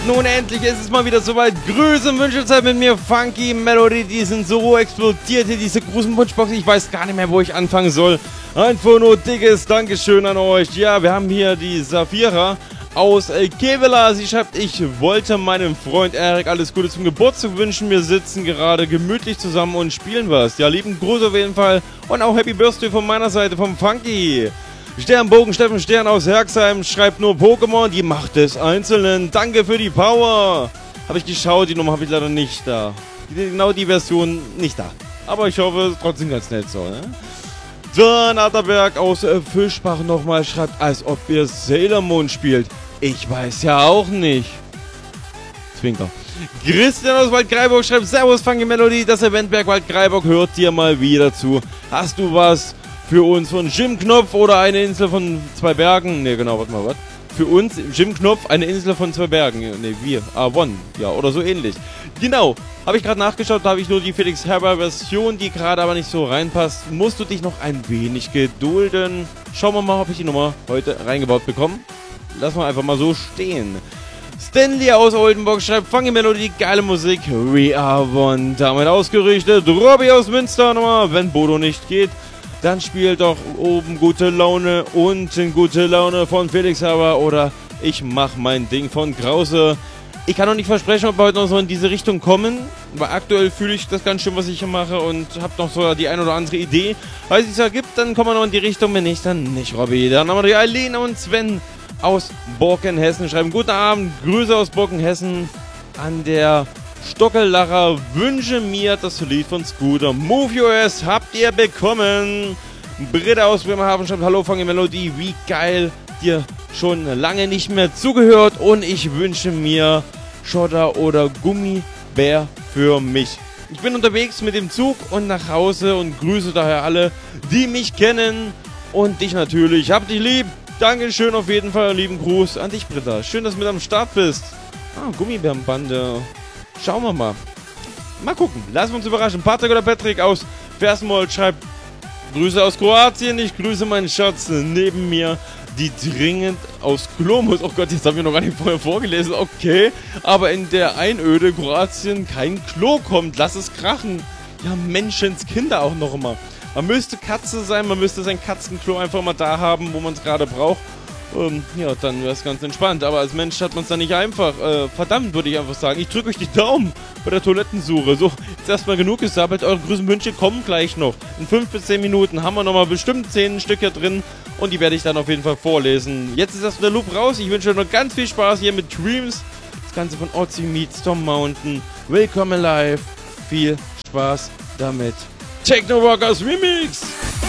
Nun endlich ist es mal wieder soweit. Grüße und Wünschezeit mit mir, Funky Melody. Die sind so explodiert hier, diese großen Wunschboxen. Ich weiß gar nicht mehr, wo ich anfangen soll. Einfach nur dickes Dankeschön an euch. Ja, wir haben hier die Safira aus Kevela. Sie schreibt, ich wollte meinem Freund Erik alles Gute zum Geburtstag wünschen. Wir sitzen gerade gemütlich zusammen und spielen was. Ja, lieben Gruß auf jeden Fall. Und auch Happy Birthday von meiner Seite, vom Funky. Sternbogen Steffen Stern aus Herxheim schreibt nur Pokémon, die Macht des Einzelnen. Danke für die Power. Habe ich geschaut, die Nummer habe ich leider nicht da. Genau die Version nicht da. Aber ich hoffe, trotzdem ganz nett so, ne? Dann Atterberg aus Fischbach nochmal schreibt, als ob ihr Sailor Moon spielt. Ich weiß ja auch nicht. Zwinker. Christian aus Waldgreiburg schreibt, Servus Funky Melody, das Eventberg Waldgreiburg hört dir mal wieder zu. Hast du was für uns von Jim Knopf oder eine Insel von 2 Bergen? Ne, genau, warte mal, was? Für uns, Jim Knopf, eine Insel von 2 Bergen. Ne, wir, One, ja, oder so ähnlich. Genau, habe ich gerade nachgeschaut, da habe ich nur die Felix Herber Version, die gerade aber nicht so reinpasst. Musst du dich noch ein wenig gedulden. Schauen wir mal, ob ich die Nummer heute reingebaut bekomme. Lassen wir einfach mal so stehen. Stanley aus Oldenburg schreibt, Funky Melody, geile Musik, We Are One. Damit ausgerichtet, Robby aus Münster nochmal, wenn Bodo nicht geht. Dann spielt doch oben gute Laune, unten gute Laune von Felix Haber oder ich mach mein Ding von Krause. Ich kann noch nicht versprechen, ob wir heute noch so in diese Richtung kommen, weil aktuell fühle ich das ganz schön, was ich hier mache und habe noch so die ein oder andere Idee. Falls es ja gibt, dann kommen wir noch in die Richtung, wenn nicht, dann nicht, Robby. Dann haben wir die Eileen und Sven aus Borkenhessen schreiben, guten Abend, Grüße aus Borkenhessen an der Stockellacher, wünsche mir das Lied von Scooter. Move Your Ass habt ihr bekommen. Britta aus Bremerhaven schreibt, hallo Funky Melody, wie geil, dir schon lange nicht mehr zugehört und ich wünsche mir Schotter oder Gummibär für mich. Ich bin unterwegs mit dem Zug und nach Hause und grüße daher alle, die mich kennen und dich natürlich. Hab dich lieb. Dankeschön auf jeden Fall, lieben Gruß an dich, Britta. Schön, dass du mit am Start bist. Gummibärenbande. Schauen wir mal. Mal gucken. Lassen wir uns überraschen. Patrick oder Patrick aus Versmold schreibt, Grüße aus Kroatien. Ich grüße meinen Schatz neben mir, die dringend aus Klo muss. Oh Gott, jetzt haben wir noch gar nicht vorher vorgelesen. Okay. Aber in der Einöde Kroatien kein Klo kommt. Lass es krachen. Ja, Menschenskinder auch noch immer. Man müsste Katze sein. Man müsste sein Katzenklo einfach mal da haben, wo man es gerade braucht. Ja, dann wäre es ganz entspannt. Aber als Mensch hat man es dann nicht einfach. Verdammt, würde ich einfach sagen. Ich drücke euch die Daumen bei der Toilettensuche. So, jetzt erstmal genug gesammelt. Eure Grüßenwünsche kommen gleich noch. In 5 bis 10 Minuten haben wir nochmal bestimmt 10 Stück hier drin. Und die werde ich dann auf jeden Fall vorlesen. Jetzt ist erstmal der Loop raus. Ich wünsche euch noch ganz viel Spaß hier mit Dreams. Das Ganze von Ozzy meets Storm Mountain. Welcome alive. Viel Spaß damit. Techno Rockers Remix.